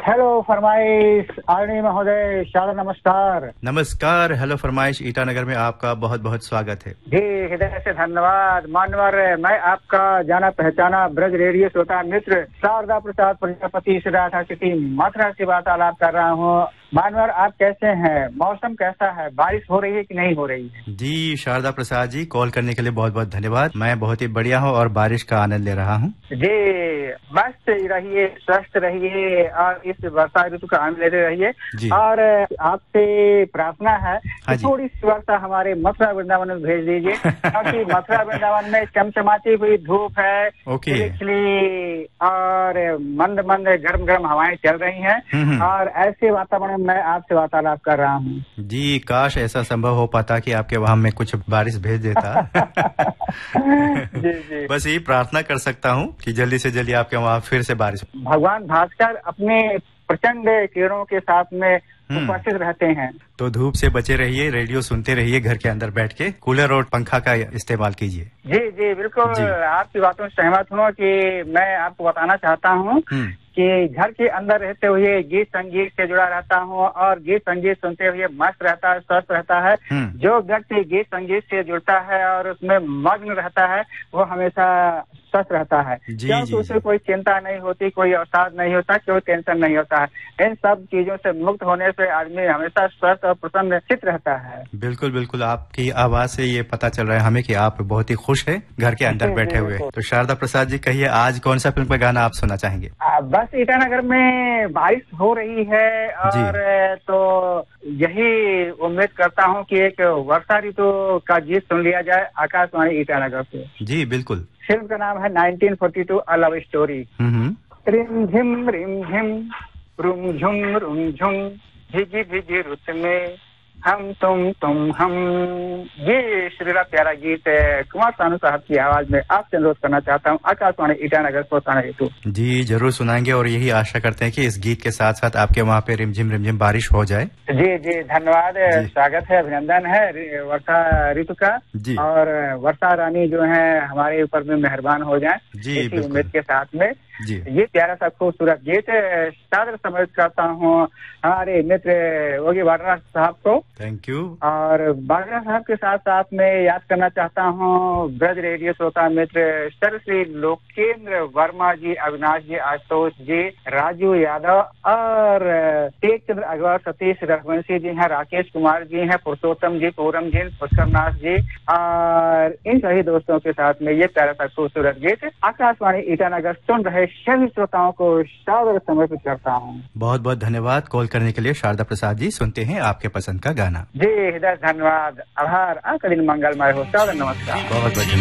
Hello फरमाइश आदरणीय महोदय, शाला नमस्कार। नमस्कार। हेलो फरमाइश ईटानगर में आपका बहुत बहुत स्वागत है। जी हृदय से धन्यवाद। मान्यवर, मैं आपका जाना पहचाना ब्रज रेडियो श्रोता मित्र शारदा प्रसाद प्रजापति से राधा सिटी मथुरा से वार्तालाप कर रहा हूँ। मानवर, आप कैसे हैं? मौसम कैसा है? बारिश हो रही है कि नहीं हो रही है? जी शारदा प्रसाद जी, कॉल करने के लिए बहुत बहुत धन्यवाद। मैं बहुत ही बढ़िया हूँ और बारिश का आनंद ले रहा हूँ। जी, मस्त रहिए, स्वस्थ रहिए और इस वर्षा ऋतु का आनंद लेते रहिए। और आपसे प्रार्थना है कि थोड़ी सी वर्षा हमारे मथुरा वृंदावन में भेज दीजिए, क्योंकि मथुरा वृंदावन में चमचमाती हुई धूप है, खिली और मंद मंद गर्म गर्म हवाएं चल रही हैं और ऐसे वातावरण मैं आपसे वार्तालाप कर रहा हूँ। जी, काश ऐसा संभव हो पाता कि आपके वहां में कुछ बारिश भेज देता। जी। बस यही प्रार्थना कर सकता हूँ कि जल्दी से जल्दी आपके वहां फिर से बारिश। भगवान भास्कर अपने प्रचंड किरणों के साथ में उपस्थित रहते हैं। तो धूप से बचे रहिए, रेडियो सुनते रहिए, घर के अंदर बैठ के कूलर और पंखा का इस्तेमाल कीजिए। जी बिल्कुल, आपकी बातों से सहमत हूँ कि मैं आपको बताना चाहता हूँ कि घर के अंदर रहते हुए गीत संगीत से जुड़ा रहता हूँ और गीत संगीत सुनते हुए मस्त रहता है, स्वस्थ रहता है। जो व्यक्ति गीत संगीत से जुड़ता है और उसमें मग्न रहता है वो हमेशा स्वस्थ रहता है, क्योंकि उसे कोई चिंता नहीं होती, कोई अवसाद नहीं होता, कोई टेंशन नहीं होता है। इन सब चीजों से मुक्त होने से आदमी हमेशा स्वस्थ और प्रसन्नचित्त रहता है। बिल्कुल बिल्कुल, आपकी आवाज से ये पता चल रहा है हमें कि आप बहुत ही खुश हैं घर के अंदर बैठे हुए। तो शारदा प्रसाद जी, कहिए आज कौन सा फिल्म का गाना आप सुनना चाहेंगे? बस ईटानगर में बारिश हो रही है और तो यही उम्मीद करता हूँ कि एक वर्षा ऋतु का गीत सुन लिया जाए आकाशवाणी ईटानगर से। जी बिल्कुल। फिल्म का नाम है 1942 अ लव स्टोरी। रिम झिम रुम झुम भिगी भिगी रुत में हम तुम हम। ये श्रीला प्यारा गीत कुमार सानू साहब की आवाज में आपसे अनुरोध करना चाहता हूँ आकाशवाणी ईटानगर श्रोता हेतु। जी जरूर सुनाएंगे और यही आशा करते हैं कि इस गीत के साथ साथ आपके वहाँ पे रिमझिम बारिश हो जाए। जी धन्यवाद, स्वागत है, अभिनंदन है वर्षा ऋतु का और वर्षा रानी जो है हमारे ऊपर में मेहरबान हो जाए, इसी उम्मीद के साथ में ये प्यारा सा खूबसूरत गीत सादर समर्पित करता हूँ हमारे मित्र योगी वाड्रा साहब को। Thank you. और वाड्रा साहब के साथ साथ में याद करना चाहता हूँ ब्रज रेडियो श्रोता मित्र सर्वश्री लोकेंद्र वर्मा जी, अविनाश जी, आशुतोष जी, राजू यादव और तेज चंद्र अग्रवाल, सतीश रघुवंशी जी हैं, राकेश कुमार जी हैं, पुरुषोत्तम जी, पूरम जी, पुष्कर नाथ जी और इन सभी दोस्तों के साथ में ये प्यारा सा खूबसूरत गीत आकाशवाणी ईटानगर सुन रहे सभी श्रोताओं को सादर समर्पित करता हूँ। बहुत बहुत धन्यवाद कॉल करने के लिए शारदा प्रसाद जी। सुनते हैं आपके पसंद का गाना। जी हृदय धन्यवाद, आभार, आपका दिन मंगलमय हो। सादर नमस्कार। बहुत बहुत